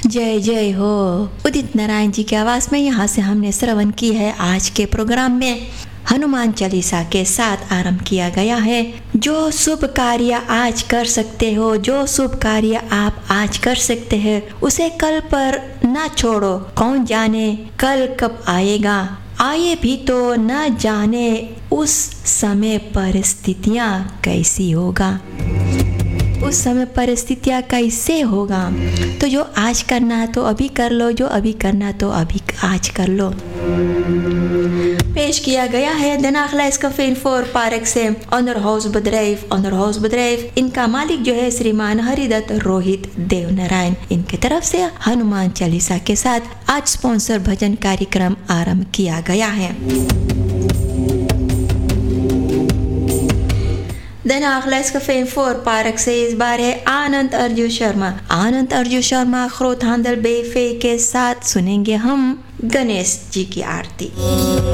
जय जय हो। उदित नारायण जी की आवाज में यहाँ से हमने श्रवण की है। आज के प्रोग्राम में हनुमान चालीसा के साथ आरंभ किया गया है। जो शुभ कार्य आज कर सकते हो, जो शुभ कार्य आप आज कर सकते हैं, उसे कल पर ना छोड़ो। कौन जाने कल कब आएगा, आए भी तो न जाने उस समय परिस्थितियाँ कैसी होगा, उस समय परिस्थितियाँ कैसे होगा। तो जो आज करना है तो अभी कर लो, जो अभी करना तो अभी आज कर लो। पेश किया गया है Den Achleis Café for park से ऑनर हाउस बद्रेव। इनका मालिक जो है श्रीमान हरिदत्त रोहित देवनारायण। इनके तरफ से हनुमान चालीसा के साथ आज स्पॉन्सर भजन कार्यक्रम आरंभ किया गया है। Den Achleis Café for park से इस बार है आनंद अर्जुन शर्मा। आनंद अर्जुन शर्मा खरोथांदल बेफे के साथ सुनेंगे हम गणेश जी की आरती।